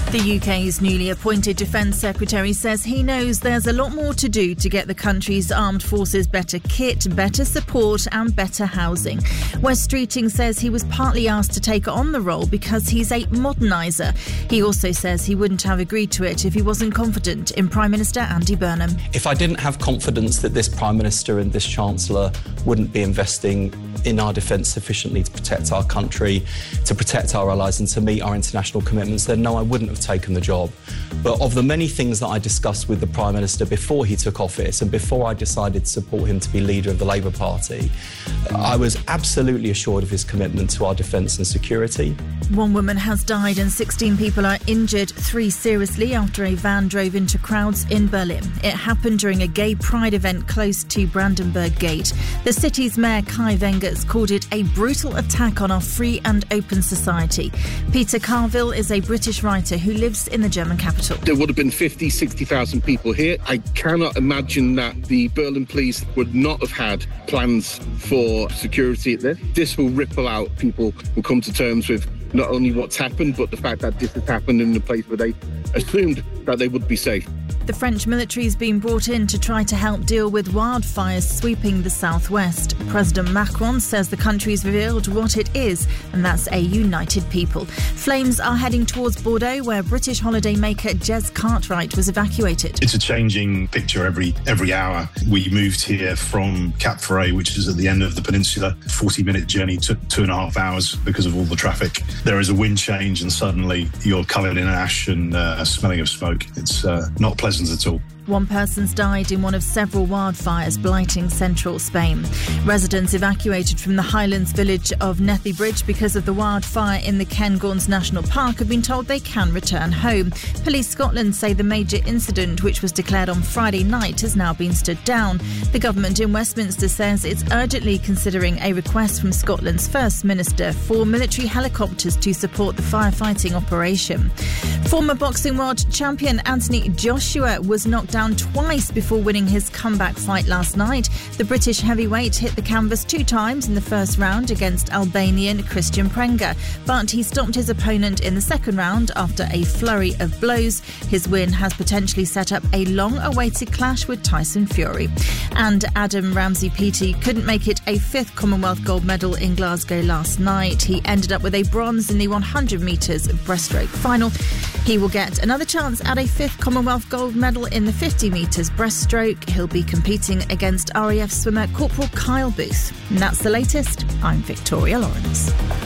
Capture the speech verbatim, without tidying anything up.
The U K's newly appointed Defence Secretary says he knows there's a lot more to do to get the country's armed forces better kit, better support and better housing. Wes Streeting says he was partly asked to take on the role because he's a moderniser. He also says he wouldn't have agreed to it if he wasn't confident in Prime Minister Andy Burnham. If I didn't have confidence that this Prime Minister and this Chancellor wouldn't be investing in our defence sufficiently to protect our country, to protect our allies and to meet our international commitments, then no, I wouldn't have taken the job. But of the many things that I discussed with the Prime Minister before he took office and before I decided to support him to be leader of the Labour Party, I was absolutely assured of his commitment to our defence and security. One woman has died and sixteen people are injured, three seriously, after a van drove into crowds in Berlin. It happened during a gay pride event close to Brandenburg Gate. The city's mayor, Kai Wengers, called it a brutal attack on our free and open society. Peter Carville is a British writer who lives in the German capital. There would have been fifty, sixty thousand people here. I cannot imagine that the Berlin police would not have had plans for security at this. This will ripple out. People will come to terms with not only what's happened, but the fact that this has happened in a place where they assumed that they would be safe. The French military has been brought in to try to help deal with wildfires sweeping the southwest. President Macron says the country's revealed what it is, and that's a united people. Flames are heading towards Bordeaux, where British holidaymaker Jez Cartwright was evacuated. It's a changing picture every every hour. We moved here from Cap Ferret, which is at the end of the peninsula. forty-minute journey took two and a half hours because of all the traffic. There is a wind change, and suddenly you're covered in ash and uh, smelling of smoke. It's uh, not pleasant at all. One person's died in one of several wildfires blighting central Spain. Residents evacuated from the Highlands village of Nethybridge because of the wildfire in the Cairngorms National Park have been told they can return home. Police Scotland say the major incident, which was declared on Friday night, has now been stood down. The government in Westminster says it's urgently considering a request from Scotland's First Minister for military helicopters to support the firefighting operation. Former boxing world champion Anthony Joshua was knocked down twice before winning his comeback fight last night. The British heavyweight hit the canvas two times in the first round against Albanian Christian Prenga, but he stopped his opponent in the second round after a flurry of blows. His win has potentially set up a long-awaited clash with Tyson Fury. And Adam Ramsey-Peaty couldn't make it a fifth Commonwealth gold medal in Glasgow last night. He ended up with a bronze in the one hundred metres breaststroke final. He will get another chance at a fifth Commonwealth gold medal in the fifty metres breaststroke. He'll be competing against R A F swimmer Corporal Kyle Booth. And that's the latest. I'm Victoria Lawrence.